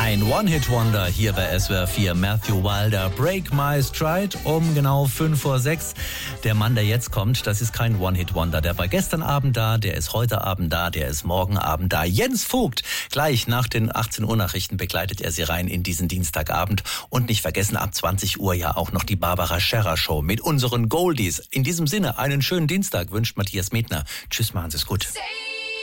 Ein One-Hit-Wonder hier bei SWR 4. Matthew Wilder, Break My Stride, um genau 5:06 Uhr. Der Mann, der jetzt kommt, das ist kein One-Hit-Wonder. Der war gestern Abend da, der ist heute Abend da, der ist morgen Abend da. Jens Vogt, gleich nach den 18 Uhr Nachrichten begleitet er Sie rein in diesen Dienstagabend. Und nicht vergessen, ab 20 Uhr ja auch noch die Barbara Scherrer Show mit unseren Goldies. In diesem Sinne, einen schönen Dienstag wünscht Matthias Medner. Tschüss, machen Sie es gut.